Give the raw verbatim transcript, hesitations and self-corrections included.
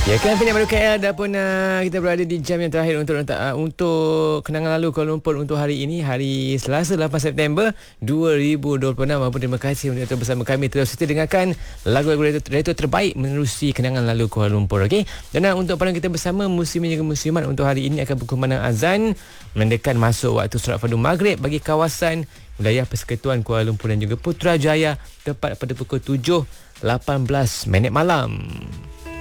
Ya kan, pendengar baru K L dah pun uh, kita berada di jam yang terakhir untuk uh, untuk kenangan lalu Kuala Lumpur untuk hari ini, hari Selasa lapan September dua ribu dua puluh enam. Apa terima kasih untuk bersama kami, terus kita dengarkan lagu-lagu retro, retro terbaik menerusi kenangan lalu Kuala Lumpur. Okey. Dan uh, untuk pandangan kita bersama, muslimin juga muslimat, untuk hari ini akan berkumandang azan mendekat masuk waktu solat fardu maghrib bagi kawasan wilayah Persekutuan Kuala Lumpur dan juga Putrajaya tepat pada pukul tujuh lapan belas minit malam.